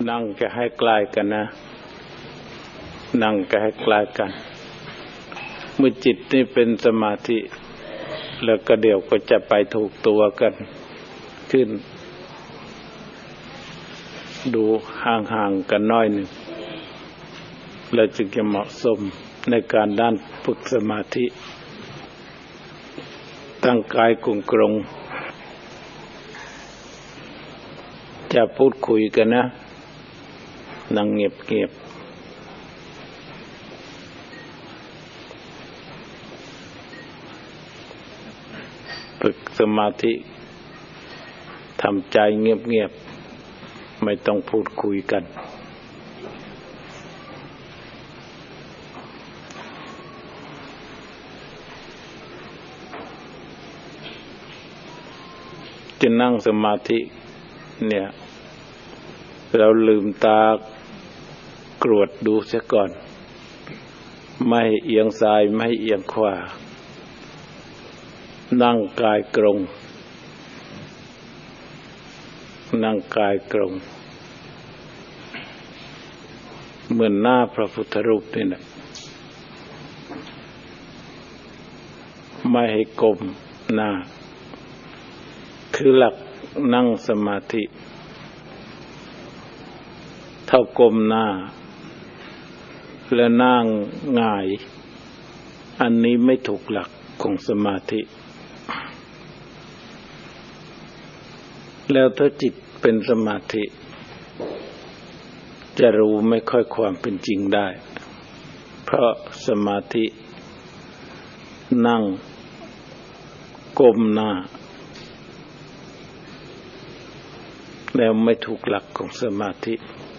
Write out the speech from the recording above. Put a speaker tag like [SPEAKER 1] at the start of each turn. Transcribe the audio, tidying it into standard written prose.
[SPEAKER 1] นั่งจะให้ใกล้กันนะนั่งจะให้ใกล้กันเมื่อจิตนี่เป็นสมาธิแล้วก็เดี๋ยวก็จะไปถูกตัวกันขึ้นดูห่างๆกันน้อยหนึ่งแล้วจึงจะเหมาะสมในการด้านฝึกสมาธิตั้งกายกลงจะพูดคุยกันนะนั่งเงียบฝึกสมาธิทำใจเงียบไม่ต้องพูดคุยกันจะนั่งสมาธิเนี่ยเราลืมตากรวดดูเสียก่อนไม่เอียงซ้ายไม่เอียงขวานั่งกายตรงนั่งกายตรงเหมือนหน้าพระพุทธรูปนี่แหละไม่ให้ก้มหน้าคือหลักนั่งสมาธิเท่าก้มหน้าและนั่งหงายอันนี้ไม่ถูกหลักของสมาธิแล้วถ้าจิตเป็นสมาธิจะรู้ไม่ค่อยความเป็นจริงได้เพราะสมาธินั่งก้มหน้าแล้วไม่ถูกหลักของสมาธิ